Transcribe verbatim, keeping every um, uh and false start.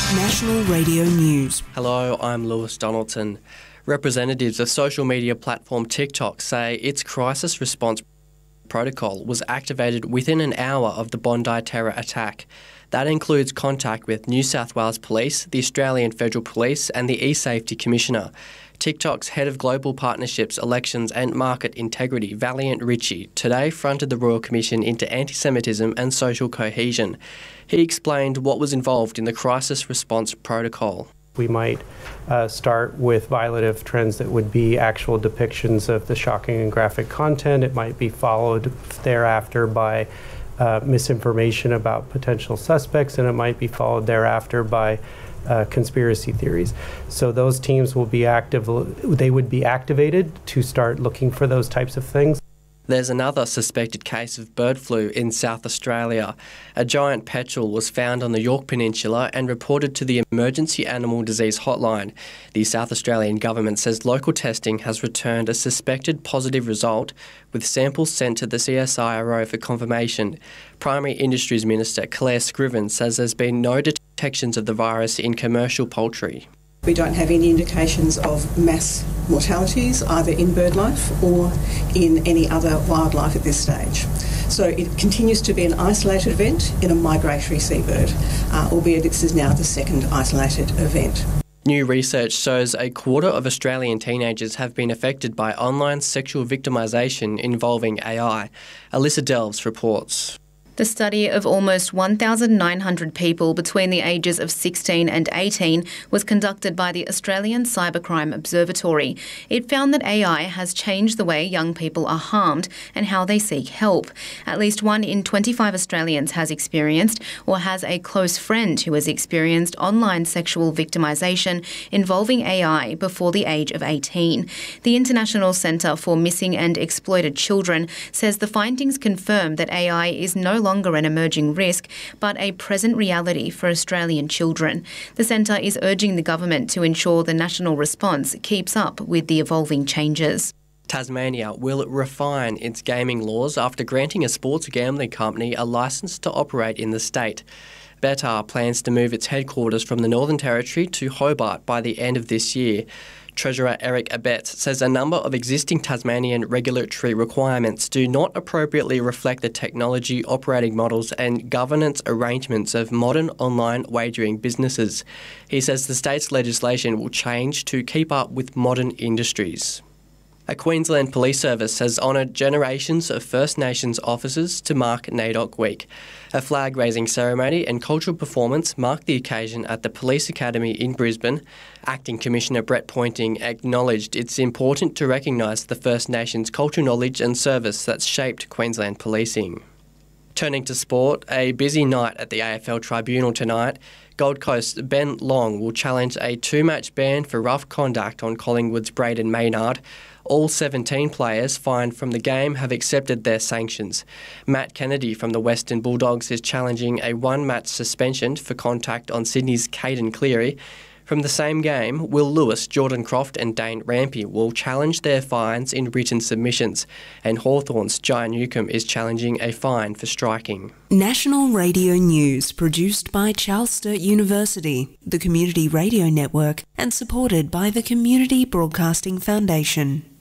National Radio News. Hello, I'm Lewis Donaldson. Representatives of social media platform TikTok say its crisis response protocol was activated within an hour of the Bondi terror attack. That includes contact with New South Wales Police, the Australian Federal Police and the eSafety Commissioner. TikTok's head of global partnerships, elections and market integrity, Valiant Ritchie, today fronted the Royal Commission into anti-Semitism and social cohesion. He explained what was involved in the crisis response protocol. We might uh, start with violative trends that would be actual depictions of the shocking and graphic content. It might be followed thereafter by uh, misinformation about potential suspects, and it might be followed thereafter by uh, conspiracy theories. So those teams will be active, they would be activated to start looking for those types of things. There's another suspected case of bird flu in South Australia. A giant petrel was found on the Yorke Peninsula and reported to the Emergency Animal Disease Hotline. The South Australian government says local testing has returned a suspected positive result, with samples sent to the C S I R O for confirmation. Primary Industries Minister Claire Scriven says there's been no detections of the virus in commercial poultry. We don't have any indications of mass mortalities either in bird life or in any other wildlife at this stage. So it continues to be an isolated event in a migratory seabird, uh, albeit this is now the second isolated event. New research shows a quarter of Australian teenagers have been affected by online sexual victimisation involving A I. Alyssa Delves reports. The study of almost one thousand nine hundred people between the ages of sixteen and eighteen was conducted by the Australian Cybercrime Observatory. It found that A I has changed the way young people are harmed and how they seek help. At least one in twenty-five Australians has experienced or has a close friend who has experienced online sexual victimisation involving A I before the age of eighteen. The International Centre for Missing and Exploited Children says the findings confirm that A I is no longer an emerging risk, but a present reality for Australian children. The centre is urging the government to ensure the national response keeps up with the evolving changes. Tasmania will refine its gaming laws after granting a sports gambling company a licence to operate in the state. Betr plans to move its headquarters from the Northern Territory to Hobart by the end of this year. Treasurer Eric Abetz says a number of existing Tasmanian regulatory requirements do not appropriately reflect the technology, operating models and governance arrangements of modern online wagering businesses. He says the state's legislation will change to keep up with modern industries. A Queensland Police Service has honoured generations of First Nations officers to mark NAIDOC Week. A flag-raising ceremony and cultural performance marked the occasion at the Police Academy in Brisbane. Acting Commissioner Brett Pointing acknowledged it's important to recognise the First Nations cultural knowledge and service that's shaped Queensland policing. Turning to sport, a busy night at the A F L Tribunal tonight. Gold Coast's Ben Long will challenge a two-match ban for rough conduct on Collingwood's Braden Maynard. All seventeen players fined from the game have accepted their sanctions. Matt Kennedy from the Western Bulldogs is challenging a one-match suspension for contact on Sydney's Caden Cleary. From the same game, Will Lewis, Jordan Croft and Dane Rampy will challenge their fines in written submissions, and Hawthorn's Jai Newcombe is challenging a fine for striking. National Radio News, produced by Charles Sturt University, the Community Radio Network, and supported by the Community Broadcasting Foundation.